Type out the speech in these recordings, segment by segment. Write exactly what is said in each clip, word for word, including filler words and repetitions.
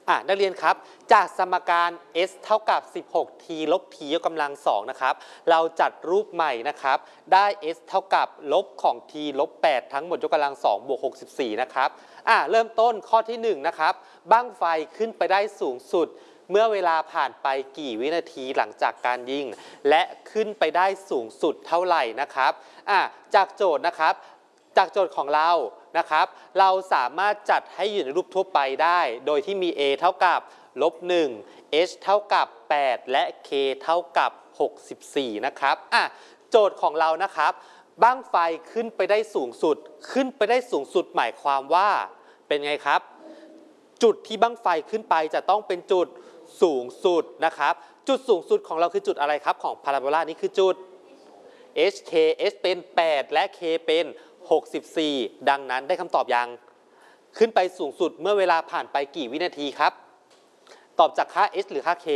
อ่ะนักเรียนครับจากสมการ s เท่ากับ สิบหก t ลบ t ยกกำลังสองนะครับเราจัดรูปใหม่นะครับได้ s เท่ากับลบของ t ลบ แปด ทั้งหมดยกกำลังสองบวกหกสิบสี่นะครับอ่ะเริ่มต้นข้อที่หนึ่งนะครับบั้งไฟขึ้นไปได้สูงสุดเมื่อเวลาผ่านไปกี่วินาทีหลังจากการยิงและขึ้นไปได้สูงสุดเท่าไหร่นะครับอ่ะจากโจทย์นะครับจากโจทย์ของเรานะครับเราสามารถจัดให้อยู่ในรูปทั่วไปได้โดยที่มี a เท่ากับลบหนึ่ง h เท่ากับแปดและ k เท่ากับหกสิบสี่นะครับอ่ะโจทย์ของเรานะครับบั้งไฟขึ้นไปได้สูงสุดขึ้นไปได้สูงสุดหมายความว่าเป็นไงครับจุดที่บั้งไฟขึ้นไปจะต้องเป็นจุดสูงสุดนะครับจุดสูงสุดของเราคือจุดอะไรครับของพาราโบลานี้คือจุด h k h เป็นแปดและ k เป็นหกสิบสี่ดังนั้นได้คำตอบยังขึ้นไปสูงสุดเมื่อเวลาผ่านไปกี่วินาทีครับตอบจากค่า h หรือค่า k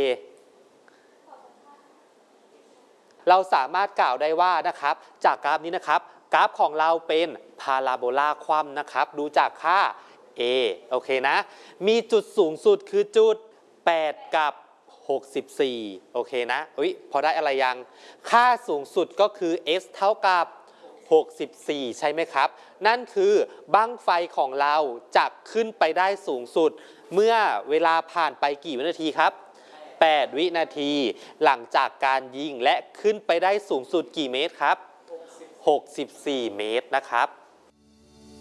เราสามารถกล่าวได้ว่านะครับจากกราฟนี้นะครับกราฟของเราเป็นพาราโบลาคว่ำนะครับดูจากค่า a โอเคนะมีจุดสูงสุดคือจุดแปดกับหกสิบสี่โอเคนะอุ๊ยพอได้อะไรยังค่าสูงสุดก็คือ s เท่ากับหกสิบสี่ใช่ไหมครับนั่นคือบั้งไฟของเราจะขึ้นไปได้สูงสุดเมื่อเวลาผ่านไปกี่วินาทีครับแปดวินาทีหลังจากการยิงและขึ้นไปได้สูงสุดกี่เมตรครับหกสิบสี่เมตรนะครับ